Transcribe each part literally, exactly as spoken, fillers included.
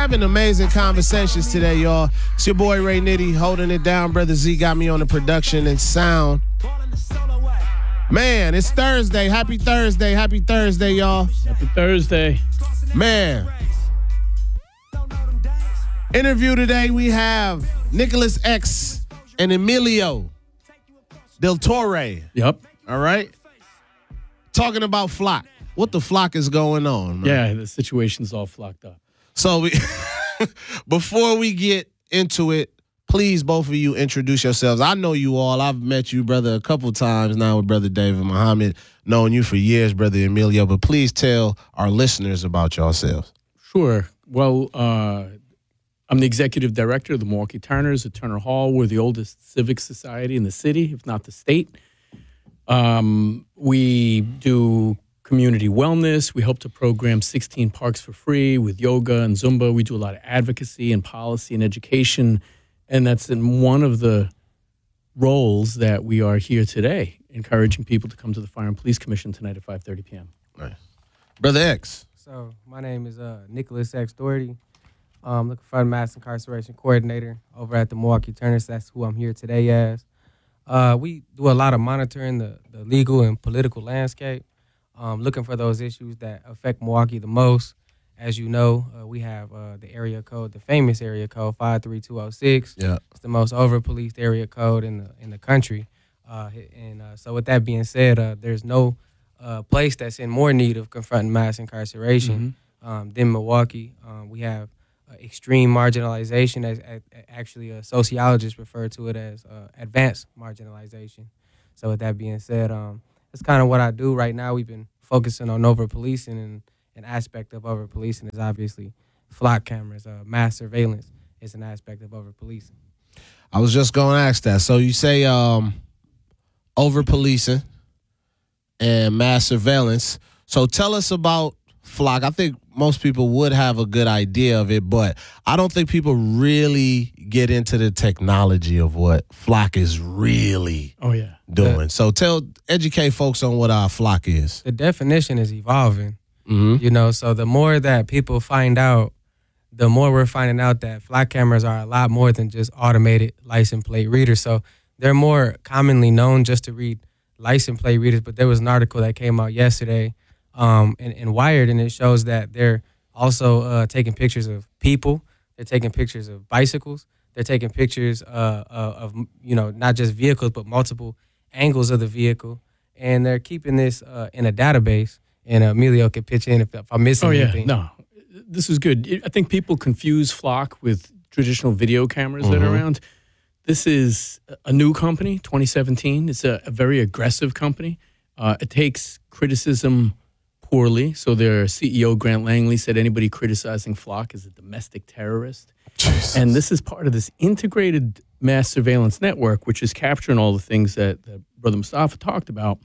having amazing conversations today, y'all. It's your boy Ray Nitty holding it down. Brother Z got me on the production and sound. Man, it's Thursday. Happy Thursday. Happy Thursday, y'all. Happy Thursday. Man. Interview today, we have Nicholas X and Emilio Del Torre. Yep. All right? Talking about Flock. What the flock is going on, man? Yeah, the situation's all flocked up. So we, before we get into it, please, both of you, introduce yourselves. I know you all. I've met you, brother, a couple times now with Brother David Muhammad. Known you for years, Brother Emilio. But please tell our listeners about yourselves. Sure. Well, uh, I'm the executive director of the Milwaukee Turners at Turner Hall. We're the oldest civic society in the city, if not the state. Um, we do community wellness. We help to program sixteen parks for free with yoga and Zumba. We do a lot of advocacy and policy and education. And that's in one of the roles that we are here today, encouraging people to come to the Fire and Police Commission tonight at five thirty p.m. Nice. Brother X. So my name is uh, Nicholas X. Doherty. I'm looking for the mass incarceration coordinator over at the Milwaukee Turners. That's who I'm here today as. Uh, we do a lot of monitoring the, the legal and political landscape. Um, looking for those issues that affect Milwaukee the most. As you know, uh, we have uh, the area code, the famous area code five three two oh six. Yeah. It's the most over-policed area code in the in the country. Uh, and uh, so with that being said, uh, there's no uh, place that's in more need of confronting mass incarceration mm-hmm. um, than Milwaukee. Um, we have uh, extreme marginalization, as, as actually uh, sociologists refer to it as uh, advanced marginalization. So with that being said, um, that's kind of what I do right now. We've been focusing on over-policing, and an aspect of over-policing is obviously flock cameras. Uh, mass surveillance is an aspect of over-policing. I was just going to ask that. So you say um, over-policing and mass surveillance. So tell us about Flock. I think most people would have a good idea of it, but I don't think people really get into the technology of what Flock is really oh, yeah. doing. The, so tell, educate folks on what our Flock is. The definition is evolving. Mm-hmm. You know, so the more that people find out, the more we're finding out that flock cameras are a lot more than just automated license plate readers. So they're more commonly known just to read license plate readers. But there was an article that came out yesterday um, in, in Wired, and it shows that they're also uh, taking pictures of people. They're taking pictures of bicycles. They're taking pictures uh, of, you know, not just vehicles, but multiple angles of the vehicle. And they're keeping this uh, in a database. And uh, Emilio could pitch in if, if I'm missing oh, yeah. anything. No, this is good. I think people confuse Flock with traditional video cameras Mm-hmm. that are around. This is a new company, twenty seventeen. It's a, a very aggressive company. Uh, it takes criticism poorly. So their C E O, Grant Langley, said anybody criticizing Flock is a domestic terrorist. Jesus. And this is part of this integrated mass surveillance network, which is capturing all the things that, that Brother Mustafa talked about,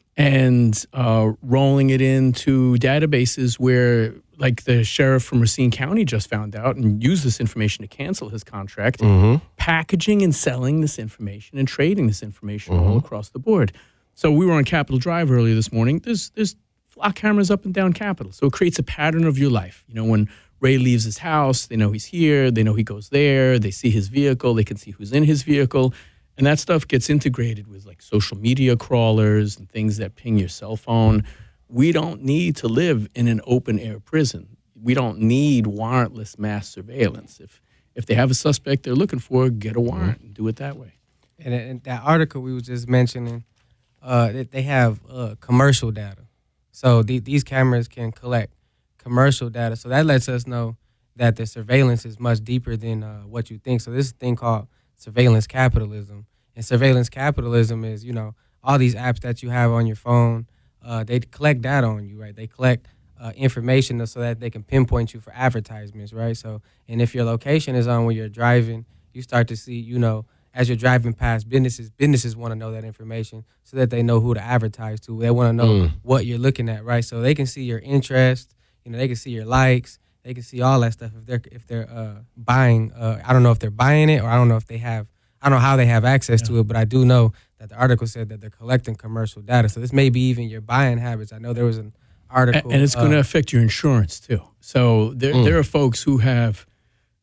and uh, rolling it into databases where, like the sheriff from Racine County just found out and used this information to cancel his contract, Mm-hmm. packaging and selling this information and trading this information Mm-hmm. all across the board. So we were on Capitol Drive earlier this morning. There's there's flock cameras up and down Capitol. So it creates a pattern of your life. You know, when Ray leaves his house, they know he's here. They know he goes there. They see his vehicle. They can see who's in his vehicle. And that stuff gets integrated with like social media crawlers and things that ping your cell phone. We don't need to live in an open air prison. We don't need warrantless mass surveillance. If if they have a suspect they're looking for, get a warrant and do it that way. And in that article we were just mentioning, uh, that they have uh, commercial data. So the, these cameras can collect commercial data. So that lets us know that the surveillance is much deeper than uh, what you think. So this is a thing called surveillance capitalism. And surveillance capitalism is, you know, all these apps that you have on your phone, uh, they collect data on you, right? They collect uh, information so that they can pinpoint you for advertisements, right? So, and if your location is on when you're driving, you start to see, you know, as you're driving past businesses, businesses want to know that information so that they know who to advertise to. They want to know Mm. what you're looking at, right? So they can see your interest, you know, they can see your likes, they can see all that stuff if they're if they're uh, buying. Uh, I don't know if they're buying it, or I don't know if they have. I don't know how they have access yeah. to it, but I do know that the article said that they're collecting commercial data. So this may be even your buying habits. I know there was an article, and, and it's uh, going to affect your insurance too. So there mm. there are folks who have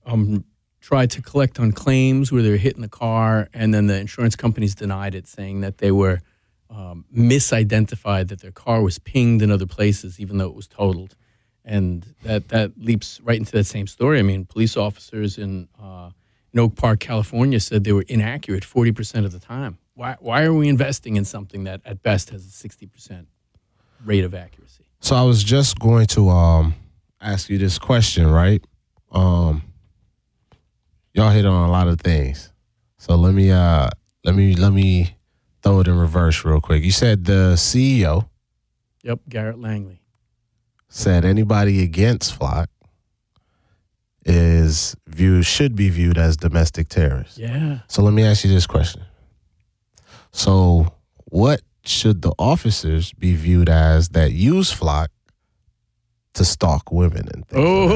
um, tried to collect on claims where they were hitting the car, and then the insurance companies denied it, saying that they were um, misidentified, that their car was pinged in other places, even though it was totaled. And that, that leaps right into that same story. I mean, police officers in, uh, in Oak Park, California, said they were inaccurate forty percent of the time. Why, why are we investing in something that at best has a sixty percent rate of accuracy? So I was just going to um, ask you this question, right? Um, y'all hit on a lot of things. So let me uh, let me let me throw it in reverse real quick. You said the C E O Yep, Garrett Langley said anybody against Flock is viewed should be viewed as domestic terrorists. Yeah. So let me ask you this question. So what should the officers be viewed as that use Flock to stalk women and things?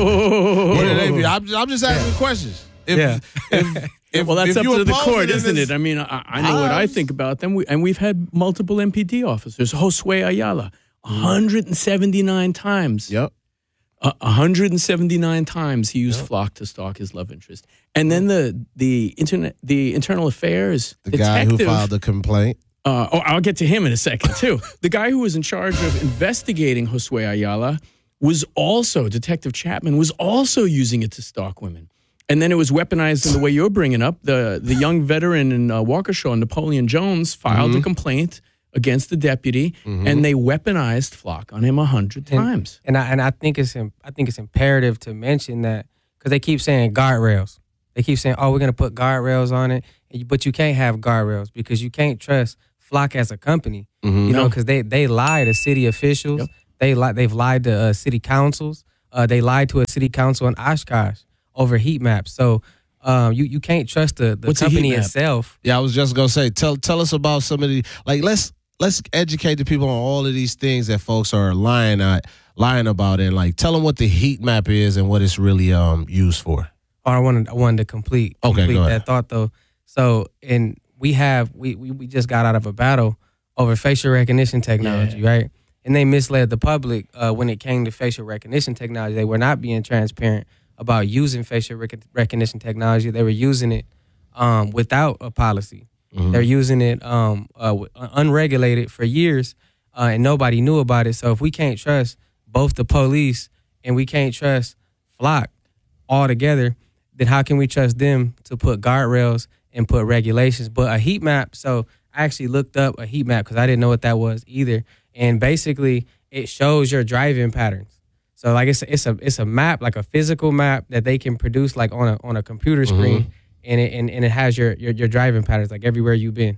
Oh, What do they view? I'm, I'm just asking questions. If, Yeah. if, if, well, that's if up you to the oppose court, then isn't it's- it? I mean, I, I know what I think about them, we, and we've had multiple M P D officers. Josue Ayala, one hundred seventy-nine times. Yep. Uh, one hundred seventy-nine times he used Flock to stalk his love interest, and then the the internet, the internal affairs The guy who detective, filed the complaint. Uh, oh, I'll get to him in a second, too. The guy who was in charge of investigating Josue Ayala was also, Detective Chapman, was also using it to stalk women. And then it was weaponized in the way you're bringing up. The the young veteran in uh, Waukesha, Napoleon Jones, filed Mm-hmm. a complaint against the deputy, and they weaponized Flock on him a hundred times. And I and I think it's im- I think it's imperative to mention that because they keep saying guardrails. They keep saying, "Oh, we're going to put guardrails on it," and you- but you can't have guardrails because you can't trust Flock as a company. Mm-hmm. You know, No. because they they lie to city officials. Yep. They lie. They've lied to uh, city councils. Uh, they lied to a city council in Oshkosh over heat maps. So um, you you can't trust the, the What's a heat company map? itself. Yeah, I was just gonna say, tell tell us about some of the like let's let's educate the people on all of these things that folks are lying at, lying about, and like tell them what the heat map is and what it's really um used for. Or I wanted I wanted to complete Okay, complete go ahead. that thought though. So and we have we, we we just got out of a battle over facial recognition technology, Yeah. right? And they misled the public uh, when it came to facial recognition technology. They were not being transparent about using facial rec- recognition technology. They were using it um, without a policy. Mm-hmm. They're using it um, uh, w- unregulated for years, uh, and nobody knew about it. So if we can't trust both the police and we can't trust Flock all together, then how can we trust them to put guardrails and put regulations? But a heat map, so I actually looked up a heat map because I didn't know what that was either. And basically, it shows your driving patterns. So like it's a, it's a it's a map, like a physical map that they can produce like on a on a computer screen, and it and, and it has your, your your driving patterns like everywhere you've been.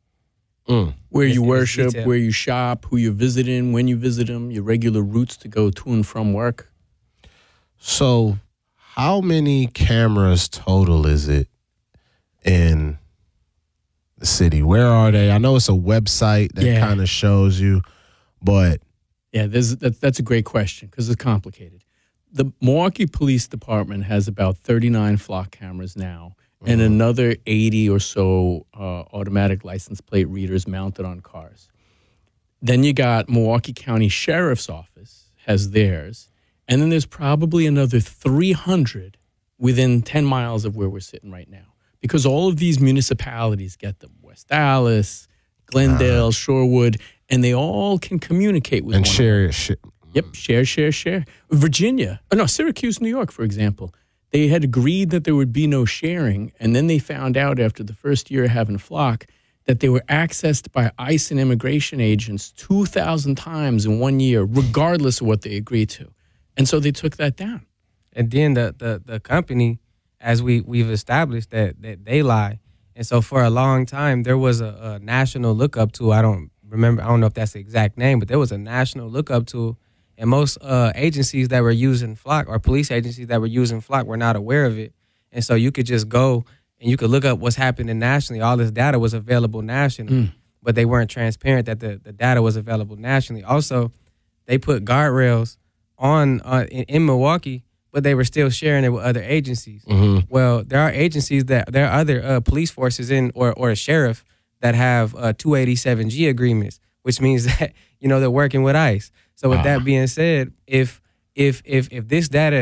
Mm. Where It's- you it's worship, detailed. where you shop, who you're visiting, when you visit them, your regular routes to go to and from work. So, how many cameras total is it in the city? Where are they? I know it's a website that Yeah. kind of shows you, but Yeah, there's, that, that's a great question because it's complicated. The Milwaukee Police Department has about thirty-nine Flock cameras now and another eighty or so uh, automatic license plate readers mounted on cars. Then you got Milwaukee County Sheriff's Office has theirs. And then there's probably another three hundred within ten miles of where we're sitting right now. Because all of these municipalities get them. West Dallas, Glendale, Shorewood, and they all can communicate with and one share it. Sh- Yep, share, share, share. Virginia, oh no, Syracuse, New York, for example, they had agreed that there would be no sharing, and then they found out after the first year of having Flock that they were accessed by ICE and immigration agents two thousand times in one year, regardless of what they agreed to. And so they took that down. And then the the, the company, as we, we've established, that, that they lie. And so for a long time, there was a, a national lookup tool. I don't remember, I don't know if that's the exact name, but there was a national lookup tool. And most uh, agencies that were using Flock, or police agencies that were using Flock, were not aware of it. And so you could just go and you could look up what's happening nationally. All this data was available nationally, Mm. but they weren't transparent that the, the data was available nationally. Also, they put guardrails on uh, in, in Milwaukee, but they were still sharing it with other agencies. Mhm. Well, there are agencies that there are other uh, police forces in, or or a sheriff that have uh, two eighty-seven G agreements, which means that you know they're working with ICE. So with Wow. that being said, if if if if this data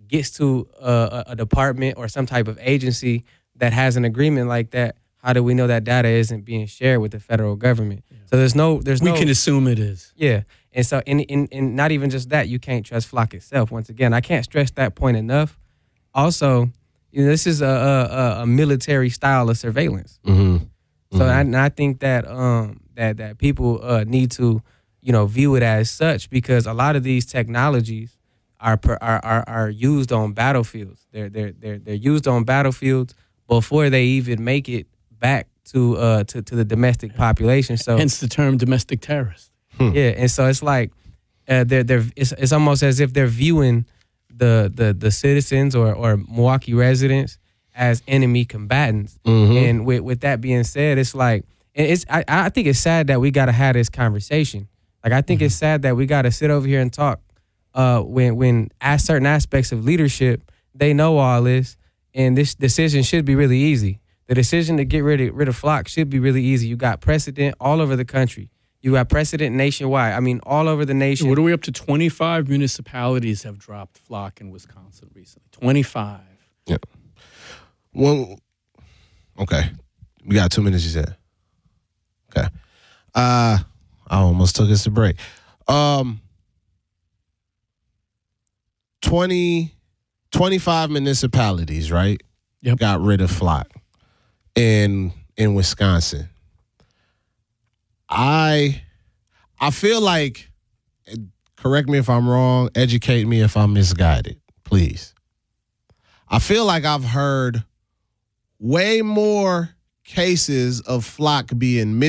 gets to a, a department or some type of agency that has an agreement like that, how do we know that data isn't being shared with the federal government? Yeah. So there's no, there's we no. We can assume it is. Yeah, and so in, in in not even just that, you can't trust Flock itself. Once again, I can't stress that point enough. Also, you know, this is a a, a military style of surveillance. Mm-hmm. So mm-hmm. I, and I think that um that that people uh, need to, you know, view it as such, because a lot of these technologies are per, are, are are used on battlefields. They're they're they're they're used on battlefields before they even make it back to uh to, to the domestic population. So hence the term domestic terrorist. Hmm. Yeah, and so it's like uh, they're they're it's, it's almost as if they're viewing the the the citizens or or Milwaukee residents as enemy combatants. Mm-hmm. And with with that being said, it's like it's I I think it's sad that we got to have this conversation. Like I think mm-hmm. it's sad that we got to sit over here and talk uh when when as certain aspects of leadership, they know all this, and this decision should be really easy. The decision to get rid of, rid of Flock should be really easy. You got precedent all over the country. You got precedent nationwide. I mean, all over the nation. What are we up to? twenty-five municipalities have dropped Flock in Wisconsin recently. twenty-five. Yeah. Well, okay. We got two minutes, you said. Okay. Uh, I almost took us a break. Um, twenty, twenty-five municipalities, right? Yep. Got rid of Flock in in Wisconsin. I I feel like, correct me if I'm wrong, educate me if I'm misguided, please. I feel like I've heard way more cases of Flock being